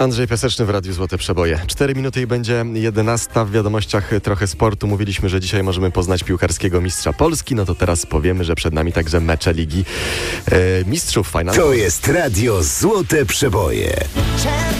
Andrzej Piaseczny w Radiu Złote Przeboje. 4 minuty i będzie 11. W wiadomościach trochę sportu. Mówiliśmy, że dzisiaj możemy poznać piłkarskiego mistrza Polski. No to teraz powiemy, że przed nami także mecze Ligi Mistrzów Final. To jest Radio Złote Przeboje.